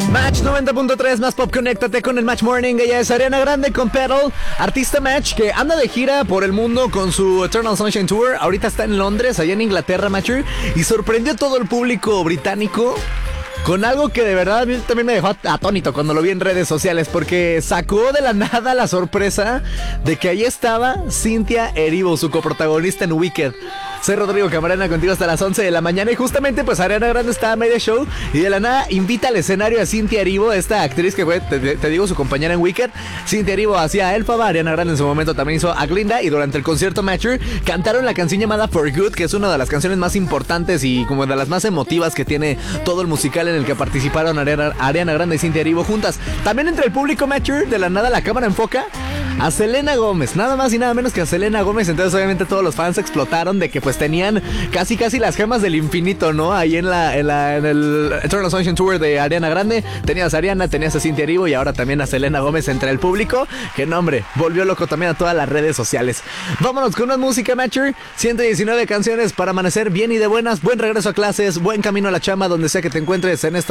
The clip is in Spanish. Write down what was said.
Match 90.3 más pop, conéctate con el Match Morning. Ella es Ariana Grande con Pedal, artista Match que anda de gira por el mundo con su Eternal Sunshine Tour. Ahorita está en Londres, allá en Inglaterra, Matcher, y sorprendió a todo el público británico con algo que de verdad a mí también me dejó atónito cuando lo vi en redes sociales, porque sacó de la nada la sorpresa de que ahí estaba Cynthia Erivo, su coprotagonista en Wicked. Soy Rodrigo Camarena, contigo hasta las 11 de la mañana. Y justamente pues Ariana Grande está a medio show y de la nada invita al escenario a Cynthia Erivo, esta actriz que fue, te digo, su compañera en Wicked. Cynthia Erivo hacía a Elphaba, Ariana Grande en su momento también hizo a Glinda, y durante el concierto Matcher cantaron la canción llamada For Good, que es una de las canciones más importantes y como de las más emotivas que tiene todo el musical, en el que participaron Ariana Grande y Cynthia Erivo juntas. También entre el público Matcher, de la nada la cámara enfoca a Selena Gómez, nada más y nada menos que a Selena Gómez. Entonces obviamente todos los fans explotaron de que pues tenían casi las gemas del infinito, ¿no? Ahí en el Eternal Sunshine Tour de Ariana Grande tenías a Ariana, tenías a Cynthia Erivo y ahora también a Selena Gómez entre el público, que no, hombre, volvió loco también a todas las redes sociales. Vámonos con una música, Matcher. 119 canciones para amanecer bien y de buenas. Buen regreso a clases, buen camino a la chamba, donde sea que te encuentres en esta